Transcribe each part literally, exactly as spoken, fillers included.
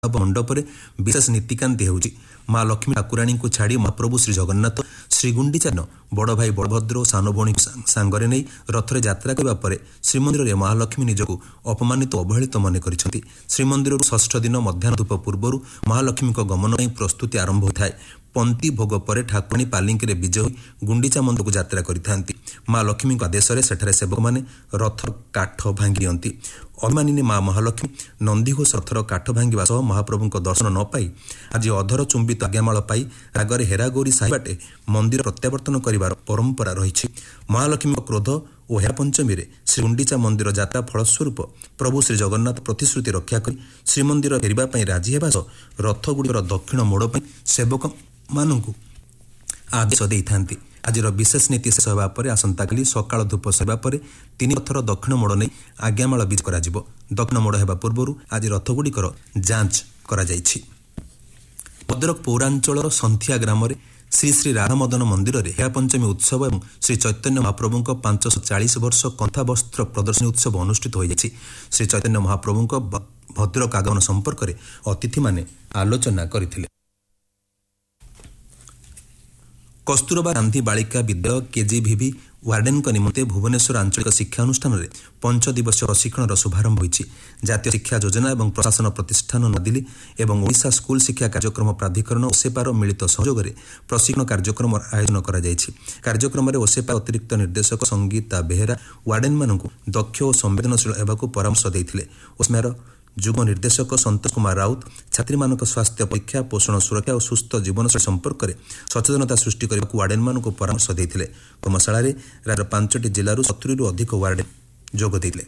मंडपरे विशेष नीतिकांति हेउछि। माँ लक्ष्मी ठाकुराणी को छाड़ी महाप्रभु श्री जगन्नाथ श्रीगुंडीचा बड़ भाई बड़भद्र और सान भौणी सांगरे नहीं रथरे यात्रा करबा परे श्रीमंदिर में महालक्ष्मी निजकू अपमानित अवहेलित मन करिसेंति। श्रीमंदिर षष्ठ दिन मध्याह्न धूप पूर्व महालक्ष्मी गमन ପାଇଁ प्रस्तुति आरंभ होता है। पंती भोग पर ठाकुराणी पालिंकी रे विजय होई गुंडीचा मंदिर को यात्रा करिथांती। माँ लक्ष्मी आदेश रे सेठारे सेवक माने रथ काठ भांगी दियंती। अभिमानिनी माँ महालक्ष्मी नंदीघोष रथर काठ भांगिबा सह महाप्रभुଙ୍କ दर्शन न पाई आज अधर चुंबित आज्ञामाल पाई रागरे हेरागौरी साही बाटे मंदिर प्रत्यावर्तन करिवार परंपरा रहिछि। महालक्ष्मी क्रोध और हेरा पंचमी रे श्री गुंडीचा मंदिर यात्रा फलस्वरूप प्रभु श्री जगन्नाथ प्रतिश्रुति रक्षा करी श्रीमंदिर फेरिबा पई राजी हेबा सह रथ गुड़िकर दक्षिण मोड़ पई सेवक मानू आदेश देइथांती। आज विशेष नीति शेष होगा पर आसंता काली सकाळ धूप सरिबा पर तीन रथर दक्षिण मोड़ नहीं आज्ञामाल बीज करा जिवो। दक्षिण मोड़ हेबा पूर्व आज रथगुड़िकर जांच करा जायछि। भद्रक पौरांचल संथिया ग्राम श्री श्री राधामदन मंदिर में हेरा पंचमी उत्सव और श्री चैतन्य महाप्रभु पांच सौ चालीस वर्ष कंथा वस्त्र प्रदर्शनी उत्सव अनुष्ठित हो जायछि। श्री चैतन्य महाप्रभु भद्रक आगमन संपर्क में अतिथि माने आलोचना करथिले। कस्तूरबा गांधी बालिका विद्यालय केजीभिवी वार्डेन निमंते भुवनेश्वर आंचलिक शिक्षा अनुष्ठान में पंच दिवसीय प्रशिक्षण शुभारंभ होइछि। जातीय शिक्षा योजना और प्रशासन प्रतिष्ठान नदिल्ली एवं ओडिशा स्कूल शिक्षा कार्यक्रम प्राधिकरण ओसेपार मिलित सहयोग में प्रशिक्षण कार्यक्रम आयोजन करा जायछि। कार्यक्रम में ओसेपा अतिरिक्त निर्देशक संगीता बेहेरा वार्डेन मानकु दक्ष और संवेदनशील हेबाकु परामर्श देइथिले। ओस्मेर जुग्म निर्देशक संतोष कुमार राउत छात्री मानक स्वास्थ्य परीक्षा पोषण सुरक्षा और सुस्थ जीवनशैली संपर्क में सचेतनता सृष्टि करने को वार्डेन मान को परामर्श देते। कर्मशाला राज्य पांचटी जिलूर सतुरी अधिक वार्डेन जोग देते।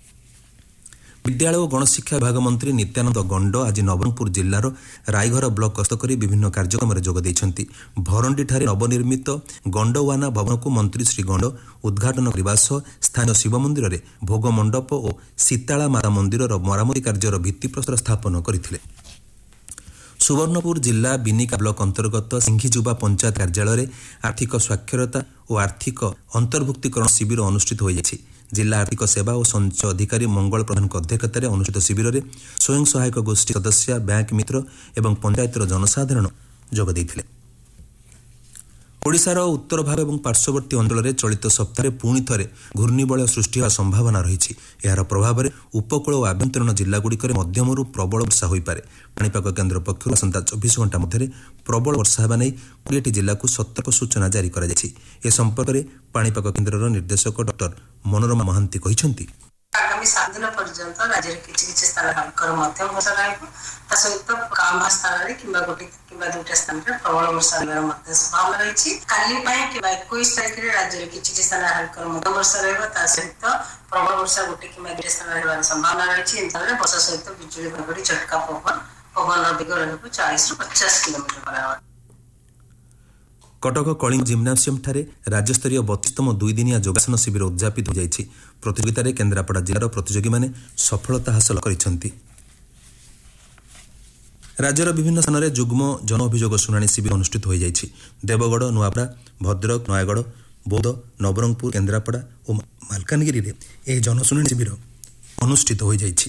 विद्यालय और गणशिक्षा विभाग मंत्री नित्यानंद गंड आज नवरंगपुर जिलार रायघर ब्लॉक गस्त कर विभिन्न कार्यक्रम में जोग देइछन्ति। भरंडी ठारे नवनिर्मित गंडवाना भवन को मंत्री श्री गंड उद्घाटन करने सह स्थानीय शिव मंदिर में भोग मंडप और सीताला माता मंदिर मरामती कार्यर भित्तिप्रस्तर स्थापन करथिले। सुवर्णपुर जिला बिनिका ब्लॉक अंतर्गत सिंघीजुबा पंचायत कार्यालय आर्थिक साक्षरता और आर्थिक अंतर्भुक्तिकरण शिविर अनुष्ठित हो जायछि। जिला आर्थिक सेवा और संचय अधिकारी मंगल प्रधान अध्यक्षतार अनुष्ठित शिविर में स्वयं सहायक गोष्ठी सदस्य बैंक मित्र एवं पंचायतर जनसाधारण जोग देइथिले। ओडिशार उत्तर भाग और पार्श्ववर्ती अंचल में चलित सप्ताह पुणी थे घूर्णिबलय सृष्टि होगा संभावना रही। यार प्रभाव में उपकूल और आभ्यंतरीण जिलागुड़िक मध्यमरू प्रबल वर्षा होईपारे। पाणीपाग केन्द्र पक्षर आसंता चौबीस घंटा मध्य प्रबल वर्षा होगा नहीं कोड़े जिला को सतर्क सूचना जारी कर संपर्क में पाणीपाग केन्द्र निर्देशक डॉक्टर मनोरमा महांती कहते आगामी सात दिन पर्यंत राज्य किसी किसी स्थान हल्कर मध्यम वर्षा रहिबो ता सहित कामा स्थान रे किबा गोटे किबा दुटा स्थान रे प्रबल वर्षा हेबार मध्य संभावना रहिछि। काली पय किबा इक्कीस तारिख रे राज्य रे किसी किसी स्थान हल्कर मध्यम वर्षा रहिबो ता सहित प्रबल वर्षा गोटे किबा दुटा स्थान रे हेबार संभावना रहिछि। एंतरे वर्षा सहित बिजुली घड़घड़ी झटका पवन पवन वेग रहबो चालीस रु पचास kilometre per hour. Cuttack Kalinga जिम्नासियम ठारे राज्यस्तरीय बत्तीसतम दुई दिनिया योगासन शिविर उद्यापित हो जायछि। प्रतियोगिता रे केन्द्रापड़ा जिलार प्रतियोगी माने सफलता हासिल करिसेंति। राज्यर विभिन्न स्थान में जुग्म जन अभियोग शुणाणी शिविर अनुष्ठित हो जायछि। देवगढ़ नुआपड़ा भद्रक नयागढ़ बौद्ध नवरंगपुर केन्द्रापड़ा और मालकानगिरी रे एही जनशुणाणी शिविर अनुष्ठित हो जायछि।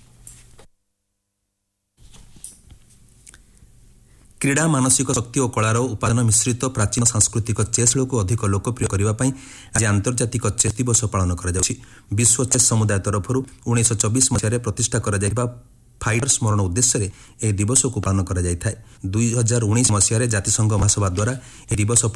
क्रीड़ा मानसिक शक्ति और कलार उपादान मिश्रित प्राचीन सांस्कृतिक चेस को अधिक लोकप्रिय करने आज आंतर्जातिक चेस दिवस पालन कर विश्व चेस समुदाय तरफ उन्नीस चौबीस मसीह प्रतिष्ठा कर फाइटर स्मरण उद्देश्य यह दिवस को पालन कर दुई हजार उन्नीस मसीह जातिसंघ महासभा द्वारा यह दिवस